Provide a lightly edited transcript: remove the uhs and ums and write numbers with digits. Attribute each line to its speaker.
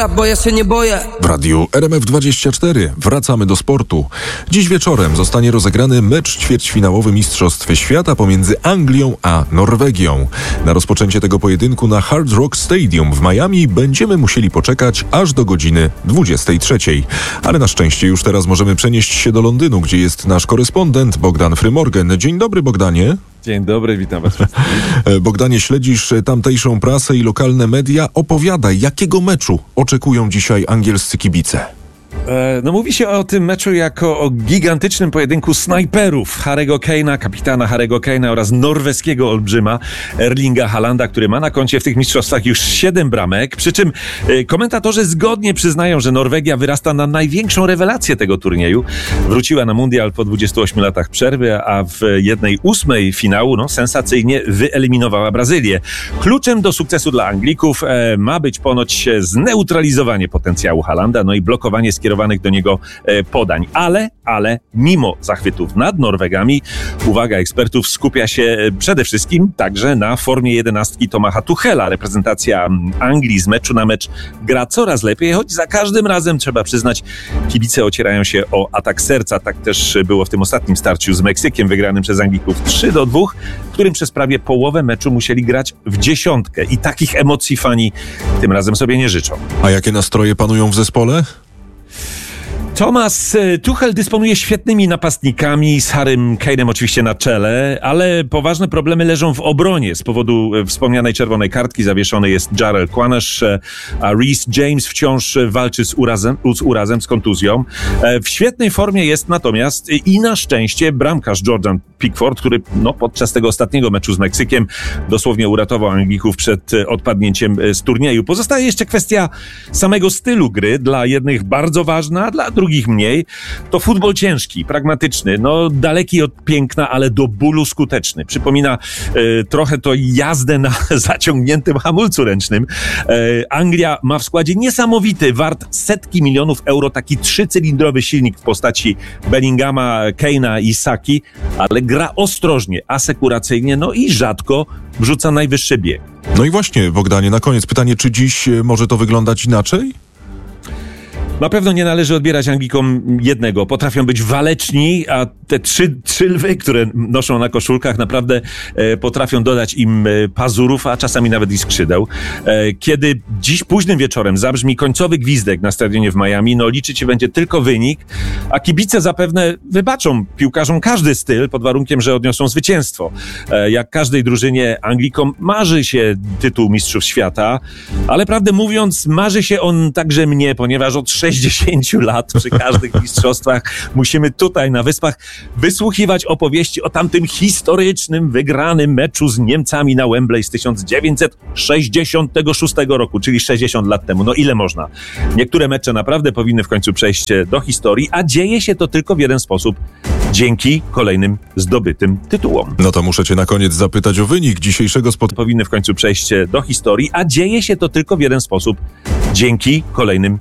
Speaker 1: Bo ja się nie boję.
Speaker 2: W radiu RMF24 wracamy do sportu. Dziś wieczorem zostanie rozegrany mecz ćwierćfinałowy Mistrzostw Świata pomiędzy Anglią a Norwegią. Na rozpoczęcie tego pojedynku na Hard Rock Stadium w Miami będziemy musieli poczekać aż do godziny 23. Ale na szczęście już teraz możemy przenieść się do Londynu, gdzie jest nasz korespondent Bogdan Frymorgan. Dzień dobry, Bogdanie.
Speaker 3: Dzień dobry, witam was wszystkich.
Speaker 2: Bogdanie, śledzisz tamtejszą prasę i lokalne media. Opowiadaj, jakiego meczu oczekują dzisiaj angielscy kibice?
Speaker 3: No mówi się o tym meczu jako o gigantycznym pojedynku snajperów Harry'ego Kane'a, kapitana Harry'ego Kane'a oraz norweskiego olbrzyma Erlinga Haalanda, który ma na koncie w tych mistrzostwach już 7 bramek. Przy czym komentatorzy zgodnie przyznają, że Norwegia wyrasta na największą rewelację tego turnieju. Wróciła na mundial po 28 latach przerwy, a w 1/8 finału sensacyjnie wyeliminowała Brazylię. Kluczem do sukcesu dla Anglików ma być ponoć zneutralizowanie potencjału Haalanda, no i blokowanie skierowanych do niego podań. Ale mimo zachwytów nad Norwegami, uwaga ekspertów skupia się przede wszystkim także na formie 11 Tomaha Tuchela. Reprezentacja Anglii z meczu na mecz gra coraz lepiej, choć za każdym razem, trzeba przyznać, kibice ocierają się o atak serca. Tak też było w tym ostatnim starciu z Meksykiem, wygranym przez Anglików 3-2, w którym przez prawie połowę meczu musieli grać w dziesiątkę. I takich emocji fani tym razem sobie nie życzą.
Speaker 2: A jakie nastroje panują w zespole?
Speaker 3: Thomas Tuchel dysponuje świetnymi napastnikami, z Harrym Kane'em oczywiście na czele, ale poważne problemy leżą w obronie. Z powodu wspomnianej czerwonej kartki zawieszony jest Jarrell Quanesh, a Reece James wciąż walczy z urazem, z kontuzją. W świetnej formie jest natomiast i na szczęście bramkarz Jordan Pickford, który podczas tego ostatniego meczu z Meksykiem dosłownie uratował Anglików przed odpadnięciem z turnieju. Pozostaje jeszcze kwestia samego stylu gry, dla jednych bardzo ważna, a dla drugich mniej. To futbol ciężki, pragmatyczny, daleki od piękna, ale do bólu skuteczny. Przypomina trochę to jazdę na zaciągniętym hamulcu ręcznym. Anglia ma w składzie niesamowity, wart setki milionów euro, taki 3-cylindrowy silnik w postaci Bellinghama, Kane'a i Saki, ale gra ostrożnie, asekuracyjnie, i rzadko wrzuca najwyższy bieg.
Speaker 2: No i właśnie, Bogdanie, na koniec pytanie, czy dziś może to wyglądać inaczej?
Speaker 3: Na pewno nie należy odbierać Anglikom jednego. Potrafią być waleczni, a te trzy lwy, które noszą na koszulkach, naprawdę potrafią dodać im pazurów, a czasami nawet i skrzydeł. Kiedy dziś późnym wieczorem zabrzmi końcowy gwizdek na stadionie w Miami, liczyć się będzie tylko wynik, a kibice zapewne wybaczą piłkarzom każdy styl, pod warunkiem, że odniosą zwycięstwo. Jak każdej drużynie, Anglikom marzy się tytuł Mistrzów Świata, ale prawdę mówiąc, marzy się on także mnie, ponieważ od 60 lat przy każdych mistrzostwach musimy tutaj na Wyspach wysłuchiwać opowieści o tamtym historycznym, wygranym meczu z Niemcami na Wembley z 1966 roku, czyli 60 lat temu. Ile można? Niektóre mecze naprawdę powinny w końcu przejść do historii, a dzieje się to tylko w jeden sposób. Dzięki kolejnym zdobytym tytułom.
Speaker 2: To muszę cię na koniec zapytać o wynik dzisiejszego spotkania.
Speaker 3: Powinny w końcu przejść do historii, a dzieje się to tylko w jeden sposób. Dzięki kolejnym